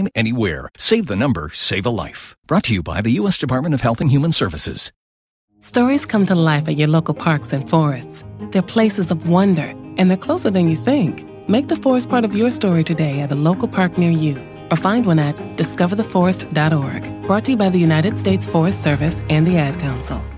anytime, anywhere. Save the number, save a life. Brought to you by the U.S. Department of Health and Human Services. Stories come to life at your local parks and forests. They're places of wonder, and they're closer than you think. Make the forest part of your story today at a local park near you, or find one at discovertheforest.org. Brought to you by the United States Forest Service and the Ad Council.